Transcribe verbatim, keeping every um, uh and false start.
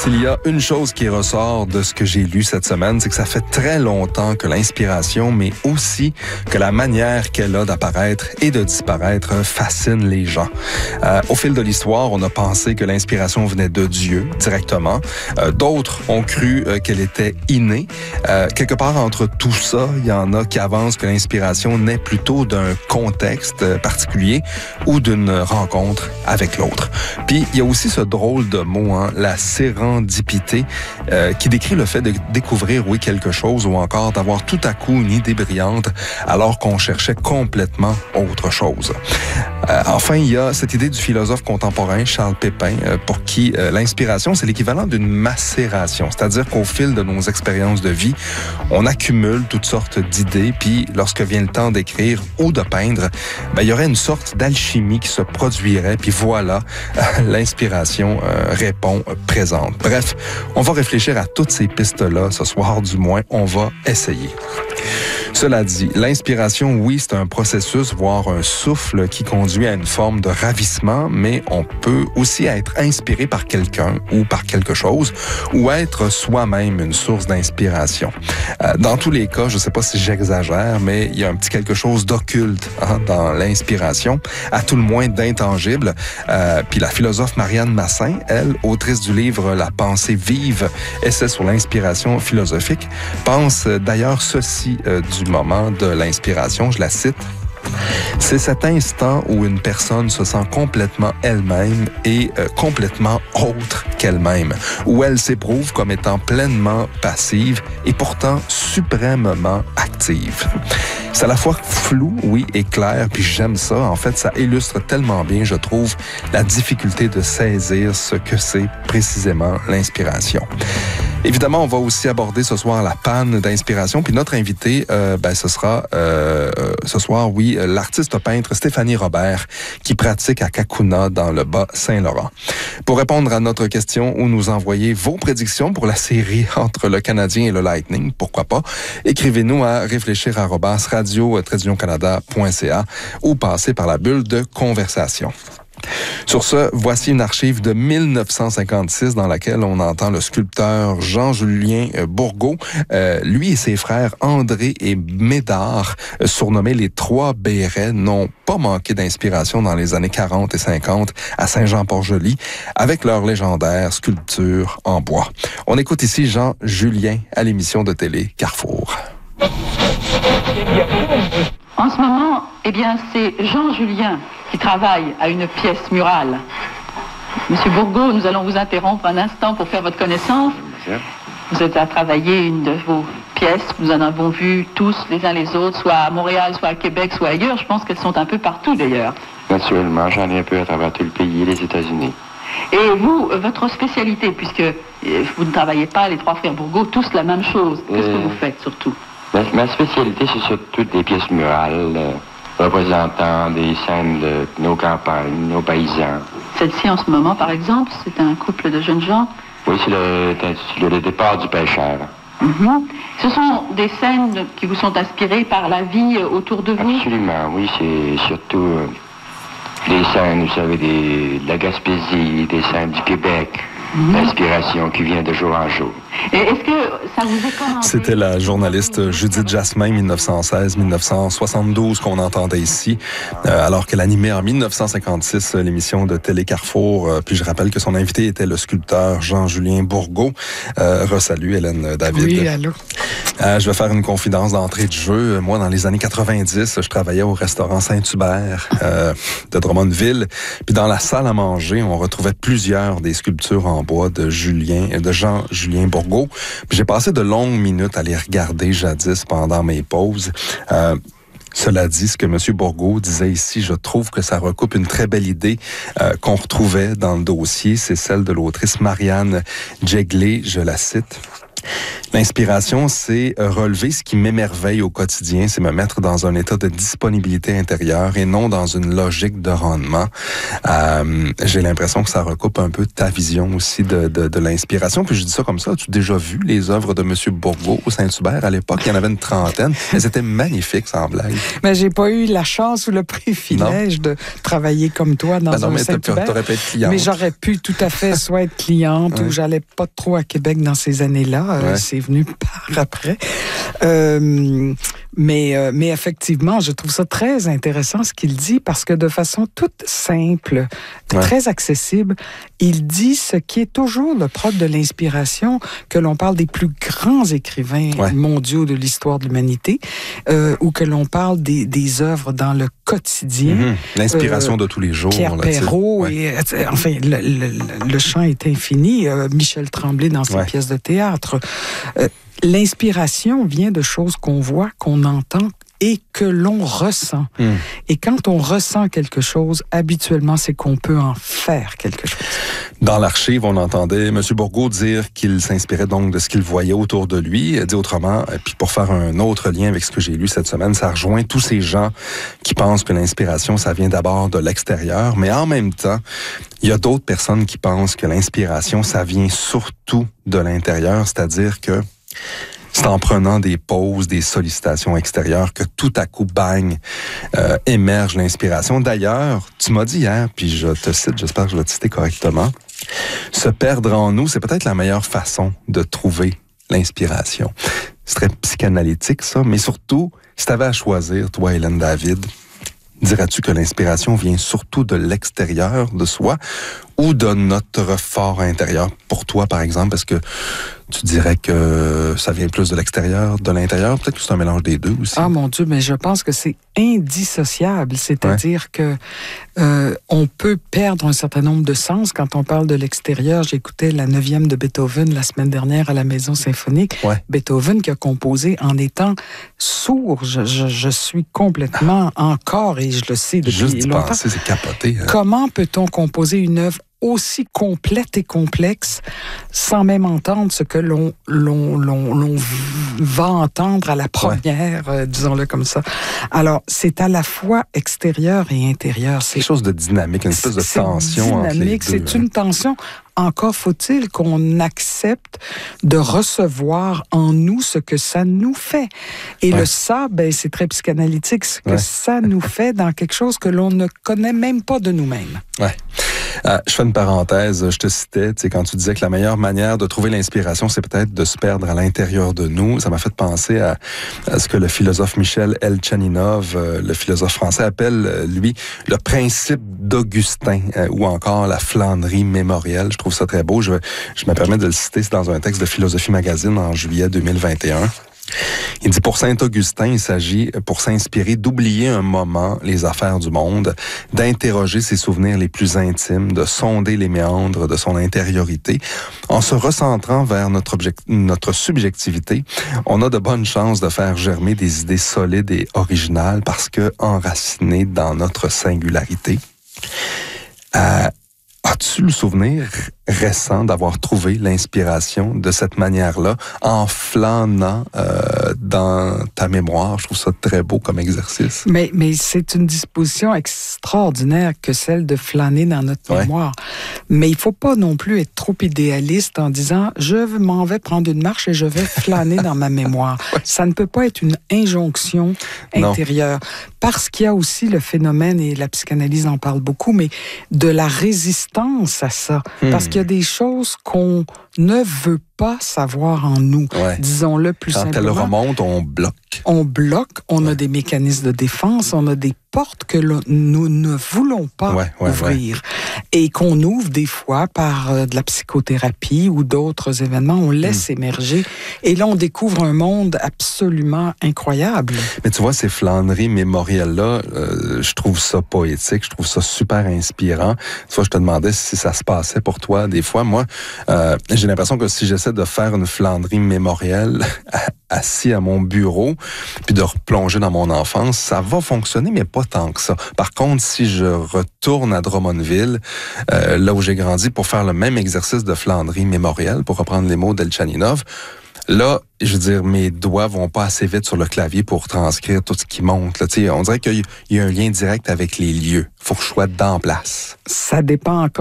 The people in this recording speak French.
S'il y a une chose qui ressort de ce que j'ai lu cette semaine, c'est que ça fait très longtemps que l'inspiration, mais aussi que la manière qu'elle a d'apparaître et de disparaître fascine les gens. Euh, au fil de l'histoire, on a pensé que l'inspiration venait de Dieu directement. Euh, d'autres ont cru euh, qu'elle était innée. Euh, quelque part entre tout ça, il y en a qui avancent que l'inspiration naît plutôt d'un contexte particulier ou d'une rencontre avec l'autre. Puis, il y a aussi ce drôle de mot, hein, la sérendipité, euh, qui décrit le fait de découvrir, oui, quelque chose ou encore d'avoir tout à coup une idée brillante alors qu'on cherchait complètement autre chose. Euh, enfin, il y a cette idée du philosophe contemporain Charles Pépin, euh, pour qui euh, l'inspiration, c'est l'équivalent d'une macération. C'est-à-dire qu'au fil de nos expériences de vie, on accumule toutes sortes d'idées, puis lorsque vient le temps d'écrire ou de peindre, ben, il y aurait une sorte d'alchimie qui se produirait, puis voilà, euh, l'inspiration euh, répond euh, présente. Bref, on va réfléchir à toutes ces pistes-là ce soir, du moins, on va essayer. Cela dit, l'inspiration, oui, c'est un processus, voire un souffle qui conduit à une forme de ravissement, mais on peut aussi être inspiré par quelqu'un ou par quelque chose, ou être soi-même une source d'inspiration. Euh, dans tous les cas, je ne sais pas si j'exagère, mais il y a un petit quelque chose d'occulte, hein, dans l'inspiration, à tout le moins d'intangible. Euh, puis la philosophe Marianne Massin, elle, autrice du livre La pensée vive, essai sur l'inspiration philosophique, pense d'ailleurs ceci euh, du moment de l'inspiration, je la cite. C'est cet instant où une personne se sent complètement elle-même et euh, complètement autre qu'elle-même, où elle s'éprouve comme étant pleinement passive et pourtant suprêmement active. C'est à la fois flou, oui, et clair, puis j'aime ça. En fait, ça illustre tellement bien, je trouve, la difficulté de saisir ce que c'est précisément l'inspiration. Évidemment, on va aussi aborder ce soir la panne d'inspiration. Puis notre invité, euh, ben, ce sera euh, ce soir, oui, l'artiste peintre Stéphanie Robert, qui pratique à Cacouna dans le Bas-Saint-Laurent. Pour répondre à notre question ou nous envoyer vos prédictions pour la série entre le Canadien et le Lightning, pourquoi pas, écrivez-nous à réfléchir arobase radio tiret canada point c a ou passez par la bulle de conversation. Sur ce, voici une archive de mille neuf cent cinquante-six dans laquelle on entend le sculpteur Jean-Julien Bourgault. Euh, lui et ses frères André et Médard, euh, surnommés les Trois Bérets, n'ont pas manqué d'inspiration dans les années quarante et cinquante à Saint-Jean-Port-Joli avec leur légendaire sculpture en bois. On écoute ici Jean-Julien à l'émission de télé Carrefour. En ce moment, eh bien, c'est Jean-Julien qui travaille à une pièce murale. Monsieur Bourgault, nous allons vous interrompre un instant pour faire votre connaissance. Bien. Vous êtes à travailler une de vos pièces. Nous en avons vu tous les uns les autres, soit à Montréal, soit à Québec, soit ailleurs. Je pense qu'elles sont un peu partout d'ailleurs. Naturellement, j'en ai un peu à travers tout le pays et les États-Unis. Et vous, votre spécialité, puisque vous ne travaillez pas, les trois frères Bourgault, tous la même chose. Qu'est-ce euh... que vous faites surtout? Ma, ma spécialité, c'est surtout des pièces murales euh, représentant des scènes de nos campagnes, nos paysans. Celle-ci, en ce moment, par exemple, c'est un couple de jeunes gens. Oui, c'est le, le, le départ du pêcheur. Mm-hmm. Ce sont des scènes qui vous sont inspirées par la vie autour de vous? Absolument, oui. C'est surtout euh, des scènes, vous savez, des, de la Gaspésie, des scènes du Québec. Mmh. L'inspiration qui vient de jour en jour. Et est-ce que ça vous est commandé? C'était la journaliste Judith Jasmin, dix-neuf cent seize dix-neuf cent soixante-douze, qu'on entendait ici, euh, alors qu'elle animait en dix-neuf cent cinquante-six l'émission de Télé Carrefour. Euh, puis je rappelle que son invité était le sculpteur Jean-Julien Bourgault. Euh, Resalut Hélène David. Oui, allô. Euh, je vais faire une confidence d'entrée de jeu. Moi, dans les années quatre-vingt-dix, je travaillais au restaurant Saint-Hubert euh, de Drummondville. Puis dans la salle à manger, on retrouvait plusieurs des sculptures en bois de Julien, de Jean-Julien Bourgault. Puis j'ai passé de longues minutes à les regarder jadis pendant mes pauses. Euh, Cela dit, ce que M. Bourgault disait ici, je trouve que ça recoupe une très belle idée euh, qu'on retrouvait dans le dossier. C'est celle de l'autrice Marianne Jeglé, je la cite. L'inspiration, c'est relever ce qui m'émerveille au quotidien, c'est me mettre dans un état de disponibilité intérieure et non dans une logique de rendement. Euh, j'ai l'impression que ça recoupe un peu ta vision aussi de, de, de l'inspiration. Puis je dis ça comme ça, as-tu déjà vu les œuvres de M. Bourgault au Saint-Hubert à l'époque? Il y en avait une trentaine. Elles étaient magnifiques, sans blague. Mais j'ai pas eu la chance ou le privilège non. de travailler comme toi dans ben non, un Saint-Hubert. T'aurais pu être cliente. Mais j'aurais pu tout à fait soit être cliente ouais. ou j'allais pas trop à Québec dans ces années-là. Ouais. Euh, c'est venu par après. Euh, mais, euh, mais effectivement, je trouve ça très intéressant ce qu'il dit parce que de façon toute simple, ouais. très accessible, il dit ce qui est toujours le propre de l'inspiration, que l'on parle des plus grands écrivains ouais. mondiaux de l'histoire de l'humanité, euh, ou que l'on parle des, des œuvres dans le quotidien. Mm-hmm. L'inspiration euh, de tous les jours. Pierre Perrault, ouais. et, enfin, le, le, le champ est infini. Euh, Michel Tremblay dans ses ouais. pièces de théâtre. Euh, L'inspiration vient de choses qu'on voit, qu'on entend et que l'on ressent. Mm. Et quand on ressent quelque chose, habituellement, c'est qu'on peut en faire quelque chose. Dans l'archive, on entendait M. Bourgault dire qu'il s'inspirait donc de ce qu'il voyait autour de lui. Dit autrement, puis pour faire un autre lien avec ce que j'ai lu cette semaine, ça rejoint tous ces gens qui pensent que l'inspiration, ça vient d'abord de l'extérieur, mais en même temps, il y a d'autres personnes qui pensent que l'inspiration, ça vient surtout de l'intérieur, c'est-à-dire que c'est en prenant des pauses, des sollicitations extérieures que tout à coup, bang, euh, émerge l'inspiration. D'ailleurs, tu m'as dit hier, puis je te cite, j'espère que je l'ai cité correctement, se perdre en nous, c'est peut-être la meilleure façon de trouver l'inspiration. C'est très psychanalytique, ça, mais surtout, si tu avais à choisir, toi, Hélène David, dirais-tu que l'inspiration vient surtout de l'extérieur de soi ou de notre fort intérieur? Pour toi, par exemple, est-ce que tu dirais que ça vient plus de l'extérieur, de l'intérieur? Peut-être que c'est un mélange des deux aussi. Ah mon Dieu, mais je pense que c'est indissociable. C'est-à-dire ouais. que euh, on peut perdre un certain nombre de sens quand on parle de l'extérieur. J'écoutais la neuvième de Beethoven la semaine dernière à la Maison Symphonique. Ouais. Beethoven qui a composé en étant sourd. Je, je, je suis complètement encore, et je le sais depuis Juste d'y longtemps. penser, c'est capoté. Hein? Comment peut-on composer une œuvre aussi complète et complexe sans même entendre ce que l'on, l'on, l'on, l'on va entendre à la première, ouais. euh, disons-le comme ça. Alors, c'est à la fois extérieur et intérieur. C'est quelque chose de dynamique, une espèce de tension entre les deux. C'est une tension. Encore faut-il qu'on accepte de recevoir en nous ce que ça nous fait. Et ouais. le ça, ben, c'est très psychanalytique, ce que ouais. ça nous fait dans quelque chose que l'on ne connaît même pas de nous-mêmes. Ouais. Euh, je fais une parenthèse, je te citais, tu sais, quand tu disais que la meilleure manière de trouver l'inspiration, c'est peut-être de se perdre à l'intérieur de nous. Ça m'a fait penser à, à ce que le philosophe Michel Elchaninov, euh, le philosophe français, appelle, euh, lui, le principe d'Augustin, euh, ou encore la flânerie mémorielle. Je trouve ça très beau. Je, je me permets de le citer, c'est dans un texte de Philosophie Magazine en juillet deux mille vingt et un. Il dit, pour Saint-Augustin, il s'agit, pour s'inspirer, d'oublier un moment les affaires du monde, d'interroger ses souvenirs les plus intimes, de sonder les méandres de son intériorité. En se recentrant vers notre, object- notre subjectivité, on a de bonnes chances de faire germer des idées solides et originales parce que enracinées dans notre singularité. Euh, As-tu le souvenir récent d'avoir trouvé l'inspiration de cette manière-là en flânant euh, dans ta mémoire? Je trouve ça très beau comme exercice. Mais, mais c'est une disposition extraordinaire que celle de flâner dans notre ouais. mémoire. Mais il ne faut pas non plus être trop idéaliste en disant « je m'en vais prendre une marche et je vais flâner dans ma mémoire ouais. ». Ça ne peut pas être une injonction intérieure. Non. Parce qu'il y a aussi le phénomène, et la psychanalyse en parle beaucoup, mais de la résistance à ça. Hmm. Parce qu'il y a des choses qu'on ne veut pas savoir en nous. Ouais. Disons-le plus Quand simplement. Quand elle remonte, on bloque. On bloque, on ouais. a des mécanismes de défense, on a des portes que l'on, nous ne voulons pas ouais, ouais, ouvrir. Ouais. Et qu'on ouvre des fois par euh, de la psychothérapie ou d'autres événements, on laisse mmh. émerger. Et là, on découvre un monde absolument incroyable. Mais tu vois, ces flâneries mémorielles-là, euh, je trouve ça poétique, je trouve ça super inspirant. Tu vois, je te demandais si ça se passait pour toi. Des fois, moi, euh, j'ai l'impression que si j'essaie de faire une flânerie mémorielle assis à mon bureau, puis de replonger dans mon enfance, ça va fonctionner, mais pas tant que ça. Par contre, si je retourne à Drummondville, euh, là où j'ai grandi, pour faire le même exercice de flânerie mémorielle, pour reprendre les mots d'Elchaninov, Là, je veux dire, mes doigts vont pas assez vite sur le clavier pour transcrire tout ce qui monte. Là, on dirait qu'il y a un lien direct avec les lieux. Faut que je sois dans place. Ça dépend encore